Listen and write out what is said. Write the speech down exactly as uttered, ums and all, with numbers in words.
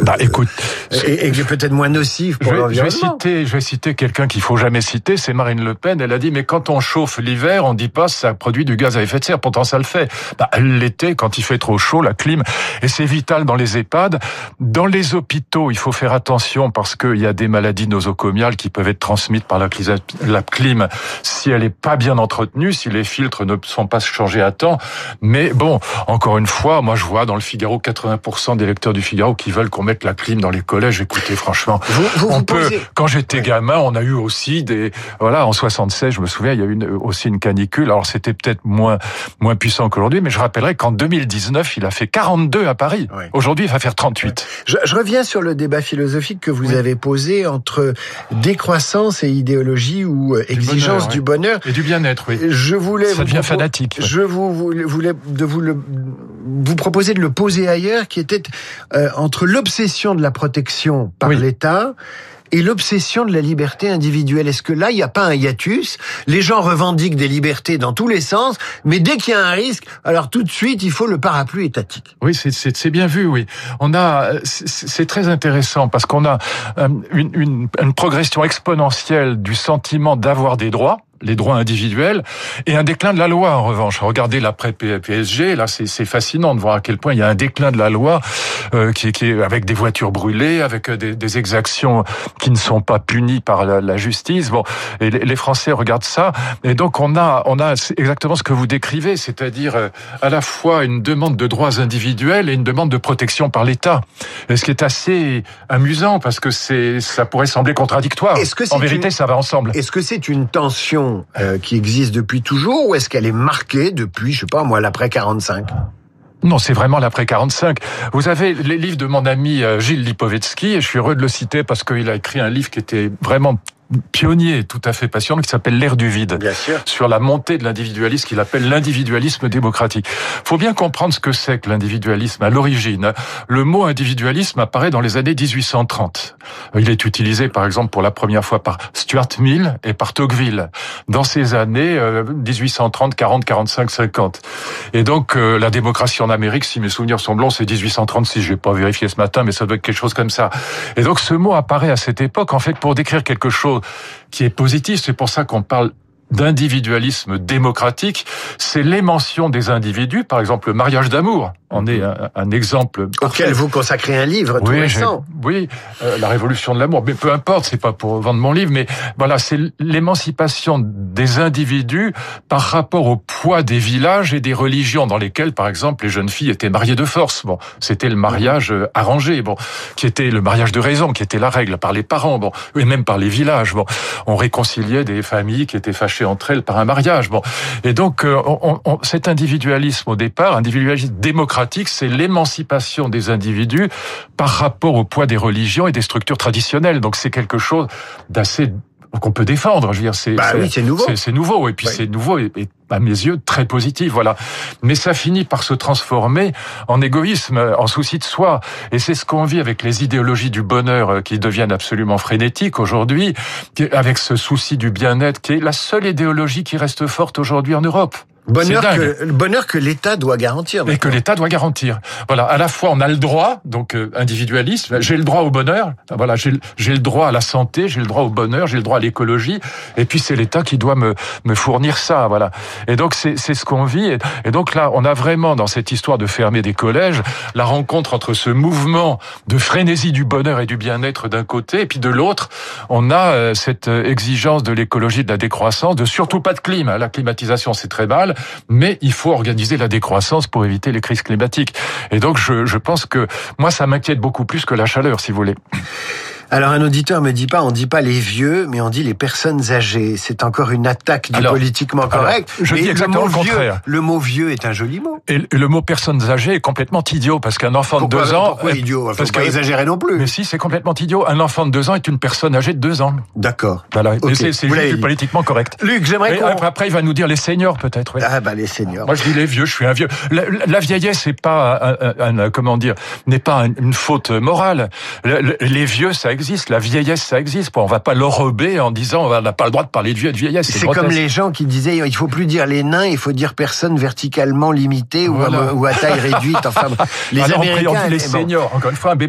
bah, écoute, et, et peut-être moins nocif pour je vais, l'environnement. Je vais citer, je vais citer quelqu'un qu'il faut jamais citer, c'est Marine Le Pen. Elle a dit, mais quand on chauffe l'hiver, on dit pas ça produit du gaz à effet de serre. Pourtant, ça le fait. Bah, l'été, quand il fait trop chaud, la clim, et c'est vital dans les EHPAD. Dans les hôpitaux, il faut faire attention parce qu'il y a des maladies nosocomiales qui peuvent être transmises par la, la clim si elle est pas bien entretenue, si les filtres ne sont pas changés à temps. Mais bon, encore une fois, moi je vois dans le Figaro quatre-vingts pour cent des lecteurs du Figaro qui veulent qu'on mette la clim dans les collèges. Écoutez, franchement, vous, vous, on vous peut. posez... Quand j'étais ouais. gamin, on a eu aussi des. Voilà, en soixante-seize, je me souviens, il y a eu une, aussi une canicule. Alors c'était peut-être moins moins puissant qu'aujourd'hui, mais je rappellerai qu'en deux mille dix-neuf, il a fait quarante-deux à Paris. Ouais. Aujourd'hui, il va faire trente-huit. Je, je reviens sur le débat philosophique que vous oui. avez posé entre décroissance et idéologie ou du exigence bonheur, du oui. bonheur et du bien-être. Oui. Je voulais. Ça vous devient propos... fanatique. Je vous voulais de vous le vous proposer de le poser ailleurs, qui était euh, entre l'obsession de la protection par oui. l'État et l'obsession de la liberté individuelle. Est-ce que là, il n'y a pas un hiatus? Les gens revendiquent des libertés dans tous les sens, mais dès qu'il y a un risque, alors tout de suite, il faut le parapluie étatique. Oui, c'est, c'est, c'est bien vu, oui. On a, c'est, c'est très intéressant parce qu'on a une, une, une progression exponentielle du sentiment d'avoir des droits, les droits individuels, et un déclin de la loi, en revanche. Regardez l'après P S G, là, c'est, c'est fascinant de voir à quel point il y a un déclin de la loi, euh, qui, qui est avec des voitures brûlées, avec des, des exactions qui ne sont pas punies par la, la justice. Bon, et les, les Français regardent ça, et donc on a, on a exactement ce que vous décrivez, c'est-à-dire euh, à la fois une demande de droits individuels et une demande de protection par l'État. Et ce qui est assez amusant, parce que c'est, ça pourrait sembler contradictoire. Est-ce que c'est en vérité, une... ça va ensemble. Est-ce que c'est une tension Euh, qui existe depuis toujours, ou est-ce qu'elle est marquée depuis, je sais pas moi, l'après quarante-cinq? Non, c'est vraiment l'après quarante-cinq. Vous avez les livres de mon ami Gilles Lipovetsky, et je suis heureux de le citer parce qu'il a écrit un livre qui était vraiment pionnier, tout à fait passionnant, qui s'appelle L'ère du vide, bien sûr, sur la montée de l'individualisme qu'il appelle l'individualisme démocratique. Faut bien comprendre ce que c'est que l'individualisme à l'origine. Le mot individualisme apparaît dans les années dix-huit cent trente. Il est utilisé par exemple pour la première fois par Stuart Mill et par Tocqueville dans ces années euh, dix-huit cent trente, quarante, quarante-cinq, cinquante. Et donc euh, la démocratie en Amérique, si mes souvenirs sont bons, c'est dix-huit cent trente-six, je n'ai pas vérifié ce matin, mais ça doit être quelque chose comme ça. Et donc ce mot apparaît à cette époque en fait pour décrire quelque chose qui est positif. C'est pour ça qu'on parle d'individualisme démocratique. C'est l'émanation des individus, par exemple le mariage d'amour. On est un, un exemple auquel parfait. Vous consacrez un livre tout oui, récent. Oui, euh, la révolution de l'amour. Mais peu importe, c'est pas pour vendre mon livre, mais voilà, c'est l'émancipation des individus par rapport au poids des villages et des religions dans lesquelles, par exemple, les jeunes filles étaient mariées de force. Bon, c'était le mariage arrangé, bon, qui était le mariage de raison, qui était la règle par les parents, bon, et même par les villages. Bon, on réconciliait des familles qui étaient fâchées entre elles par un mariage. Bon, et donc euh, on, on, cet individualisme au départ, individualisme démocratique, c'est l'émancipation des individus par rapport au poids des religions et des structures traditionnelles. Donc c'est quelque chose d'assez qu'on peut défendre. Je veux dire, c'est bah c'est, oui, c'est nouveau. C'est, c'est nouveau, et puis oui. c'est nouveau et, et à mes yeux très positif. Voilà. Mais ça finit par se transformer en égoïsme, en souci de soi. Et c'est ce qu'on vit avec les idéologies du bonheur qui deviennent absolument frénétiques aujourd'hui, avec ce souci du bien-être qui est la seule idéologie qui reste forte aujourd'hui en Europe. Bonheur que, le bonheur que l'État doit garantir. Et que l'État doit garantir. Voilà, à la fois on a le droit, donc euh, individualisme, j'ai le droit au bonheur, voilà, j'ai, j'ai le droit à la santé, j'ai le droit au bonheur, j'ai le droit à l'écologie, et puis c'est l'État qui doit me, me fournir ça, voilà. Et donc c'est, c'est ce qu'on vit, et, et donc là on a vraiment dans cette histoire de fermer des collèges, la rencontre entre ce mouvement de frénésie du bonheur et du bien-être d'un côté, et puis de l'autre, on a euh, cette exigence de l'écologie, de la décroissance, de surtout pas de clim, la climatisation c'est très mal, mais il faut organiser la décroissance pour éviter les crises climatiques. Et donc, je, je pense que moi, ça m'inquiète beaucoup plus que la chaleur, si vous voulez. Alors, un auditeur me dit pas, on dit pas les vieux, mais on dit les personnes âgées. C'est encore une attaque du alors, politiquement correct. Alors, je mais dis exactement le, le contraire. Vieux, le mot vieux est un joli mot. Et le mot personnes âgées est complètement idiot, parce qu'un enfant pourquoi, de deux ans... Pourquoi idiot? Faut parce pas que, exagérer non plus. Mais si, c'est complètement idiot. Un enfant de deux ans est une personne âgée de deux ans. D'accord. Voilà. Okay. C'est, c'est juste politiquement correct. Luc, j'aimerais et qu'on... Après, après, il va nous dire les seniors, peut-être. Oui. Ah bah les seniors. Moi, je dis les vieux, je suis un vieux. La, la, la vieillesse, c'est pas, un, un, un, comment dire, n'est pas une faute morale. Le, le, les vieux, ça existe. La vieillesse, ça existe. On va pas l'enrober en disant on n'a pas le droit de parler de vieux et de vieillesse. C'est, c'est comme les gens qui disaient il faut plus dire les nains, il faut dire personnes verticalement limitées voilà. ou, à, ou à taille réduite. Enfin, les Alors, Américains, on dit les seniors. Encore une fois, un bébé